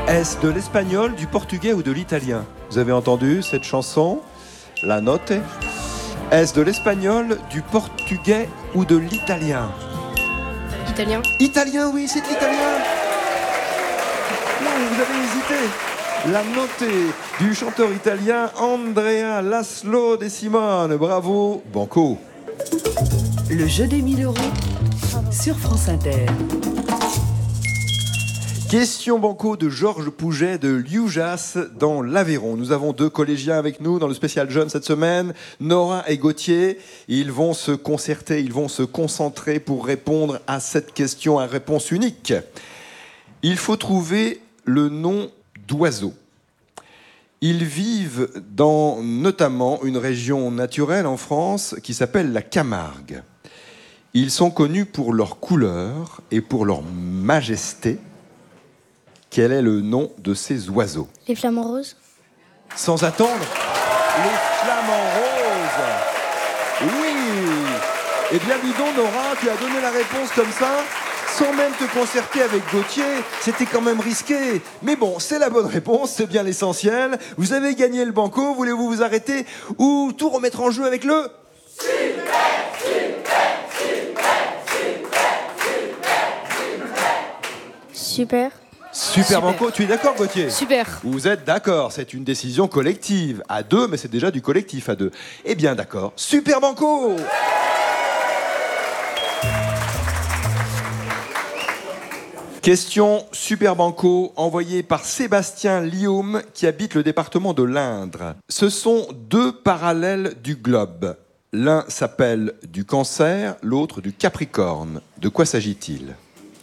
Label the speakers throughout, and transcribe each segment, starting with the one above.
Speaker 1: Est-ce de l'espagnol, du portugais ou de l'italien? Vous avez entendu cette chanson? La note. Est-ce de l'espagnol, du portugais ou de l'italien?
Speaker 2: Italien.
Speaker 1: Italien, oui, c'est de l'italien. Non, vous avez hésité. La note du chanteur italien Andrea Laszlo De Simone. Bravo, Banco.
Speaker 3: Le jeu des 1000 euros sur France Inter.
Speaker 1: Question banco de Georges Pouget de Lioujas dans l'Aveyron. Nous avons 2 collégiens avec nous dans le spécial jeune cette semaine, Nora et Gauthier. Ils vont se concerter, ils vont se concentrer pour répondre à cette question à réponse unique. Il faut trouver le nom d'oiseaux. Ils vivent dans notamment une région naturelle en France qui s'appelle la Camargue. Ils sont connus pour leur couleur et pour leur majesté. Quel est le nom de ces oiseaux?
Speaker 2: Les flamants roses.
Speaker 1: Sans attendre, les flamants roses. Oui. Eh bien, dis donc, Nora, tu as donné la réponse comme ça, sans même te concerter avec Gauthier. C'était quand même risqué. Mais bon, c'est la bonne réponse, c'est bien l'essentiel. Vous avez gagné le banco, voulez-vous vous arrêter ou tout remettre en jeu avec le...
Speaker 2: Super.
Speaker 1: Super banco, tu es d'accord, Gauthier?
Speaker 2: Super.
Speaker 1: Vous êtes d'accord, c'est une décision collective. À 2, mais c'est déjà du collectif à 2. Eh bien d'accord, super banco. Question super banco envoyée par Sébastien Liaume qui habite le département de l'Indre. Ce sont 2 parallèles du globe. L'un s'appelle du Cancer, l'autre du Capricorne. De quoi s'agit-il?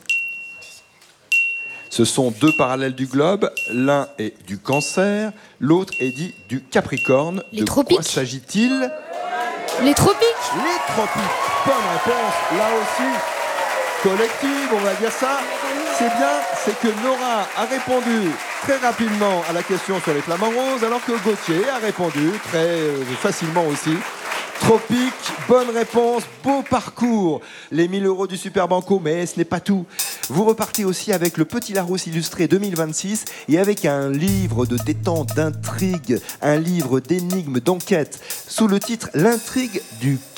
Speaker 1: Ce sont 2 parallèles du globe. L'un est du Cancer, l'autre est dit du Capricorne.
Speaker 2: Les
Speaker 1: de
Speaker 2: tropiques.
Speaker 1: quoi s'agit-il?
Speaker 2: Les tropiques.
Speaker 1: Les tropiques. Bonne réponse, là aussi. Collective, on va dire ça. C'est bien, c'est que Nora a répondu très rapidement à la question sur les flamants roses, alors que Gauthier a répondu très facilement aussi. Tropique, bonne réponse, beau parcours. Les 1000 euros du Super Banco, mais ce n'est pas tout. Vous repartez aussi avec le Petit Larousse illustré 2026 et avec un livre de détente, d'intrigue, un livre d'énigmes, d'enquête, sous le titre L'intrigue du